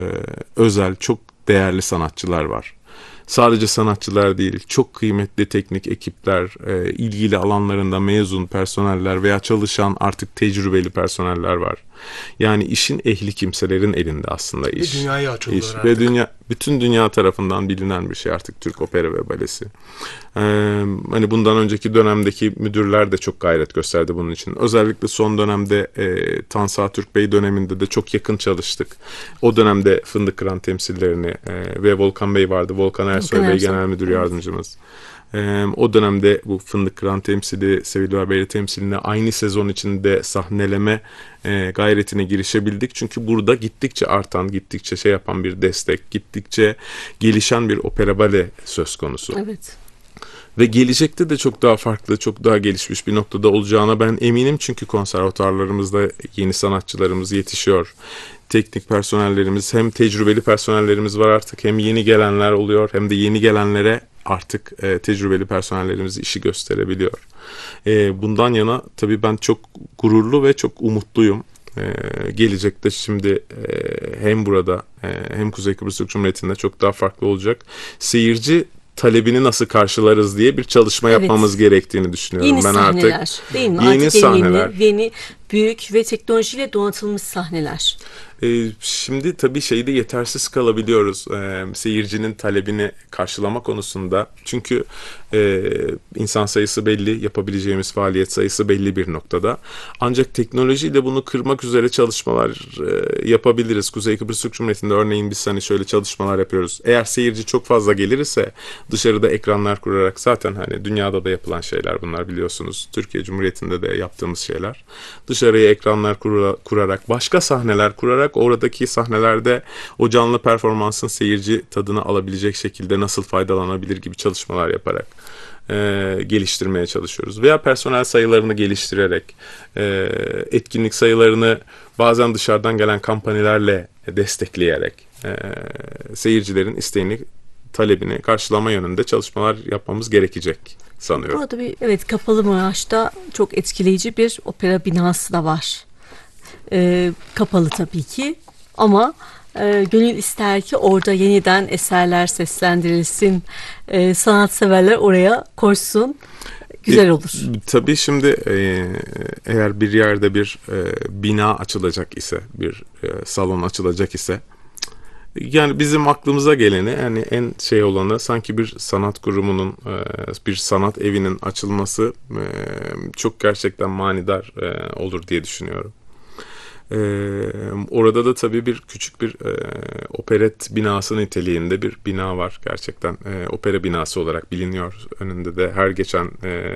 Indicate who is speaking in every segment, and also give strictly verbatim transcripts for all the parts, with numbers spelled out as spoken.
Speaker 1: e, özel, çok değerli sanatçılar var. Sadece sanatçılar değil, çok kıymetli teknik ekipler, e, ilgili alanlarında mezun personeller veya çalışan artık tecrübeli personeller var. Yani işin ehli kimselerin elinde aslında
Speaker 2: Ve
Speaker 1: iş.
Speaker 2: dünyaya açılıyor
Speaker 1: İş. Ve
Speaker 2: artık.
Speaker 1: dünya, bütün dünya tarafından bilinen bir şey artık Türk opera ve balesi. Ee, hani bundan önceki dönemdeki müdürler de çok gayret gösterdi bunun için. Özellikle son dönemde e, Tansu Türk Bey döneminde de çok yakın çalıştık. O dönemde Fındık Kıran temsillerini e, ve Volkan Bey vardı. Volkan Ersoy
Speaker 3: Volkan
Speaker 1: Bey
Speaker 3: Ersoy.
Speaker 1: genel müdür
Speaker 3: Evet.
Speaker 1: yardımcımız. Ee, o dönemde bu Fındık Kıran temsili, Sevilver Bey'le temsiline aynı sezon içinde sahneleme e, gayretine girişebildik. Çünkü burada gittikçe artan, gittikçe şey yapan bir destek, gittikçe gelişen bir opera bale söz konusu.
Speaker 3: Evet.
Speaker 1: Ve gelecekte de çok daha farklı, çok daha gelişmiş bir noktada olacağına ben eminim. Çünkü konservatuarlarımızda yeni sanatçılarımız yetişiyor. Teknik personellerimiz, hem tecrübeli personellerimiz var artık, hem yeni gelenler oluyor, hem de yeni gelenlere artık e, tecrübeli personellerimiz işi gösterebiliyor. E, bundan yana tabii ben çok gururlu ve çok umutluyum. Ee, gelecekte şimdi e, hem burada e, hem Kuzey Kıbrıs Türk Cumhuriyeti'nde çok daha farklı olacak. Seyirci talebini nasıl karşılarız diye bir çalışma
Speaker 3: Evet.
Speaker 1: yapmamız gerektiğini düşünüyorum.
Speaker 3: Yeni
Speaker 1: ben
Speaker 3: sahneler
Speaker 1: artık
Speaker 3: değil mi?
Speaker 1: yeni
Speaker 3: Artık yeni,
Speaker 1: sahneler.
Speaker 3: yeni, yeni, büyük ve teknolojiyle donatılmış sahneler.
Speaker 1: Ee, şimdi tabii şeyde yetersiz kalabiliyoruz e, seyircinin talebini karşılama konusunda. Çünkü e, insan sayısı belli, yapabileceğimiz faaliyet sayısı belli bir noktada. Ancak teknolojiyle bunu kırmak üzere çalışmalar e, yapabiliriz. Kuzey Kıbrıs Türk Cumhuriyeti'nde örneğin biz hani şöyle çalışmalar yapıyoruz. Eğer seyirci çok fazla gelirse dışarıda ekranlar kurarak, zaten hani dünyada da yapılan şeyler bunlar biliyorsunuz. Türkiye Cumhuriyeti'nde de yaptığımız şeyler. Dışarıya ekranlar kura, kurarak, başka sahneler kurarak oradaki sahnelerde o canlı performansın seyirci tadını alabilecek şekilde nasıl faydalanabilir gibi çalışmalar yaparak e, geliştirmeye çalışıyoruz. Veya personel sayılarını geliştirerek, e, etkinlik sayılarını bazen dışarıdan gelen kampanyalarla destekleyerek e, seyircilerin isteğini, talebini karşılama yönünde çalışmalar yapmamız gerekecek sanıyorum.
Speaker 3: Burada bir, evet, Kapalımaraş'ta çok etkileyici bir opera binası da var. Ee, kapalı tabii ki ama e, gönül ister ki orada yeniden eserler seslendirilsin, e, sanatseverler oraya koşsun, güzel
Speaker 1: E,
Speaker 3: olur.
Speaker 1: tabii şimdi e, eğer bir yerde bir e, bina açılacak ise, bir e, salon açılacak ise, yani bizim aklımıza geleni, yani en şey olanı sanki bir sanat kurumunun, e, bir sanat evinin açılması e, çok gerçekten manidar e, olur diye düşünüyorum. Ee, orada da tabii bir küçük bir e, operet binası niteliğinde bir bina var gerçekten. E, opera binası olarak biliniyor. Önünde de her geçen e, e,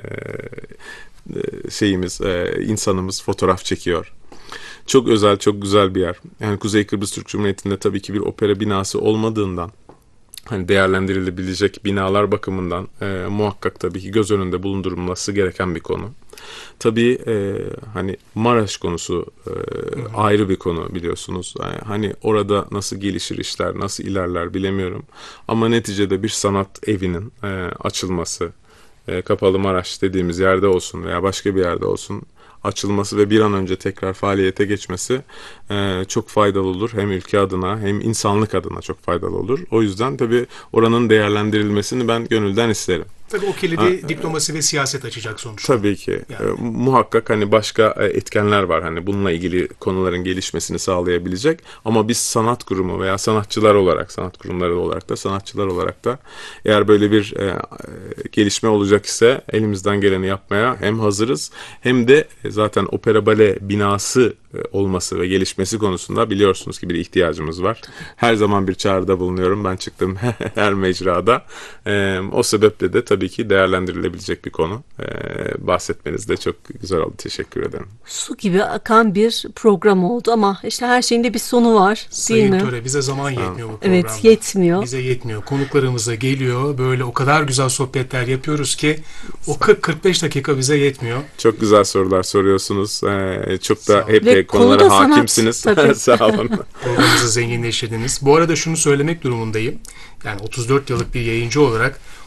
Speaker 1: şeyimiz, e, insanımız fotoğraf çekiyor. Çok özel, çok güzel bir yer. Yani Kuzey Kıbrıs Türk Cumhuriyeti'nde tabii ki bir opera binası olmadığından, hani değerlendirilebilecek binalar bakımından e, muhakkak tabii ki göz önünde bulundurulması gereken bir konu. Tabii e, hani Maraş konusu e, ayrı bir konu biliyorsunuz. Yani hani orada nasıl gelişir işler, nasıl ilerler bilemiyorum. Ama neticede bir sanat evinin e, açılması, e, Kapalı Maraş dediğimiz yerde olsun veya başka bir yerde olsun, açılması ve bir an önce tekrar faaliyete geçmesi e, çok faydalı olur. Hem ülke adına hem insanlık adına çok faydalı olur. O yüzden tabii oranın değerlendirilmesini ben gönülden isterim.
Speaker 2: Tabii o kilidi ha, diplomasi ve siyaset açacak sonuçta.
Speaker 1: Tabii ki.
Speaker 2: Yani.
Speaker 1: E, muhakkak hani başka etkenler var. Hani bununla ilgili konuların gelişmesini sağlayabilecek. Ama biz sanat kurumu veya sanatçılar olarak, sanat kurumları olarak da, sanatçılar olarak da eğer böyle bir e, gelişme olacak ise elimizden geleni yapmaya hem hazırız, hem de zaten opera bale binası olması ve gelişmesi konusunda biliyorsunuz ki bir ihtiyacımız var. Her zaman bir çağrıda bulunuyorum. Ben çıktım her mecrada. E, o sebeple de tabii ki değerlendirilebilecek bir konu. E, bahsetmeniz de çok güzel oldu. Teşekkür ederim.
Speaker 3: Su gibi akan bir program oldu ama işte her şeyin de bir sonu var, değil
Speaker 2: Sayın
Speaker 3: mi?
Speaker 2: Töre, bize zaman yetmiyor bu programda.
Speaker 3: Evet, yetmiyor.
Speaker 2: Bize yetmiyor. Konuklarımız da geliyor. Böyle o kadar güzel sohbetler yapıyoruz ki o kırk kırk beş dakika bize yetmiyor.
Speaker 1: Çok güzel sorular soruyorsunuz. Ee, çok da hep
Speaker 3: Ve
Speaker 1: konulara
Speaker 3: sanat,
Speaker 1: hakimsiniz. Sağ olun.
Speaker 2: Programımızı zenginleştirdiniz. Bu arada şunu söylemek durumundayım. Yani otuz dört yıllık bir yayıncı olarak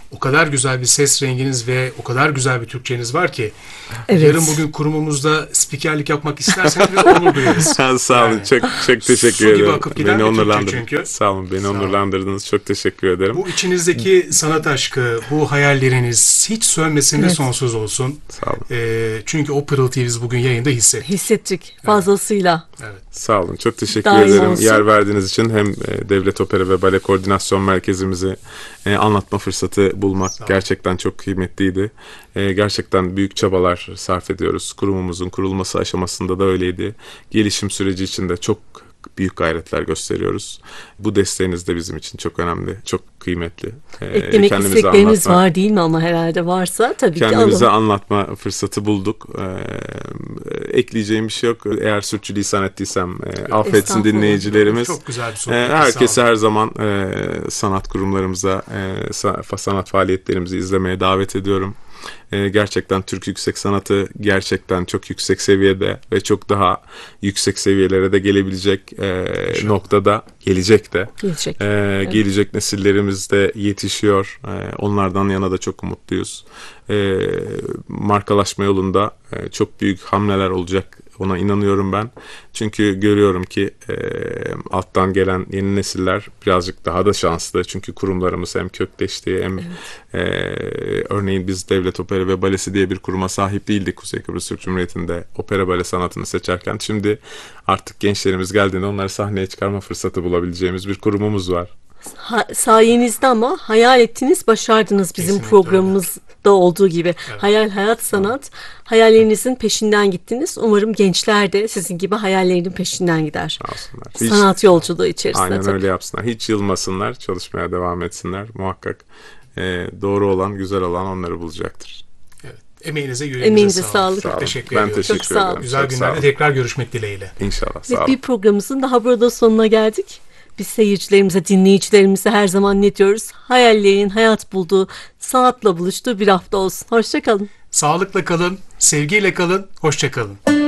Speaker 2: O kadar güzel bir ses renginiz ve o kadar güzel bir Türkçeniz var ki
Speaker 3: Evet.
Speaker 2: yarın bugün kurumumuzda spikerlik yapmak isterseniz biz onur duyarız.
Speaker 1: Sağ olun.
Speaker 2: Yani
Speaker 1: çok çok teşekkür
Speaker 2: su gibi
Speaker 1: ederim.
Speaker 2: akıp giden
Speaker 1: Beni
Speaker 2: bir Türkçe
Speaker 1: onurlandırdınız.
Speaker 2: çünkü.
Speaker 1: Sağ olun. Beni
Speaker 2: Sağ olun.
Speaker 1: onurlandırdınız. Çok teşekkür ederim.
Speaker 2: Bu içinizdeki sanat aşkı, bu hayalleriniz hiç sönmesin ve
Speaker 3: Evet.
Speaker 2: sonsuz olsun.
Speaker 1: Sağ olun.
Speaker 2: Ee, çünkü o pırıltıyı biz bugün yayında hissettik.
Speaker 3: Hissettik fazlasıyla.
Speaker 2: Evet.
Speaker 1: Sağ olun. Çok teşekkür
Speaker 3: Daim
Speaker 1: ederim.
Speaker 3: olsun.
Speaker 1: Yer verdiğiniz için hem e, Devlet Opera ve Bale Koordinasyon Merkezimizi e, anlatma fırsatı bulmak
Speaker 2: Sağ olun.
Speaker 1: gerçekten çok kıymetliydi. E, gerçekten büyük çabalar sarf ediyoruz. Kurumumuzun kurulması aşamasında da öyleydi. Gelişim süreci içinde çok büyük gayretler gösteriyoruz. Bu desteğiniz de bizim için çok önemli, çok kıymetli. E,
Speaker 3: Eklemek
Speaker 1: kendimizi
Speaker 3: istekleriniz
Speaker 1: anlatma-
Speaker 3: var değil mi ama herhalde varsa tabii ki
Speaker 1: Kendimize
Speaker 3: alalım.
Speaker 1: anlatma fırsatı bulduk. Ee, ekleyeceğim bir şey yok. Eğer sürçülisan ettiysem e, affetsin
Speaker 3: Estağfurullah.
Speaker 1: dinleyicilerimiz.
Speaker 2: Çok güzel bir
Speaker 1: Ee,
Speaker 2: sohbet.
Speaker 1: herkese
Speaker 2: Sağ olun.
Speaker 1: her zaman e, sanat kurumlarımıza, e, sa- sanat faaliyetlerimizi izlemeye davet ediyorum. E, gerçekten Türk yüksek sanatı gerçekten çok yüksek seviyede ve çok daha yüksek seviyelere de gelebilecek e, noktada, gelecek de.
Speaker 3: Gelecek.
Speaker 1: Ee, Gelecek nesillerimiz de yetişiyor. Ee, onlardan yana da çok umutluyuz. Ee, markalaşma yolunda e, çok büyük hamleler olacak. Ona inanıyorum ben. Çünkü görüyorum ki e, alttan gelen yeni nesiller birazcık daha da şanslı. Çünkü kurumlarımız hem kökleşti hem e, örneğin biz Devlet Opera ve Balesi diye bir kuruma sahip değildik Kuzey Kıbrıs Türk Cumhuriyeti'nde opera bale sanatını seçerken. Şimdi artık gençlerimiz geldiğinde onları sahneye çıkarma fırsatı bulabileceğimiz bir kurumumuz var.
Speaker 3: Ha, sayenizde ama hayal ettiniz, başardınız bizim
Speaker 2: Kesinlikle
Speaker 3: programımızda olduğu gibi. Hayal, hayat, sanat. Hayallerinizin peşinden gittiniz. Umarım gençler de sizin gibi hayallerinin peşinden gider.
Speaker 1: Sağ olsunlar. Hiç-
Speaker 3: Sanat yolculuğu içerisinde
Speaker 1: Aynen
Speaker 3: tabii.
Speaker 1: öyle yapsınlar. Hiç yılmasınlar. Çalışmaya devam etsinler. Muhakkak e, doğru olan, güzel olan onları bulacaktır.
Speaker 2: Evet. Emeğinize, yüreğinize
Speaker 3: Emeğinize
Speaker 2: sağlık.
Speaker 3: sağlık.
Speaker 2: Çok
Speaker 1: Sağ olun.
Speaker 2: teşekkür
Speaker 1: Ben
Speaker 2: ediyorum.
Speaker 1: teşekkür
Speaker 3: Çok sağ olun.
Speaker 1: ederim.
Speaker 2: Güzel
Speaker 1: Çok sağ
Speaker 2: günlerde
Speaker 1: olun.
Speaker 2: tekrar görüşmek dileğiyle.
Speaker 1: İnşallah. Sağ
Speaker 3: Ve
Speaker 1: olun.
Speaker 3: bir programımızın daha burada sonuna geldik. Biz seyircilerimize, dinleyicilerimize her zaman ne diyoruz? Hayallerin hayat bulduğu, sanatla buluştuğu bir hafta olsun. Hoşça kalın.
Speaker 2: Sağlıkla kalın, sevgiyle kalın, hoşça kalın.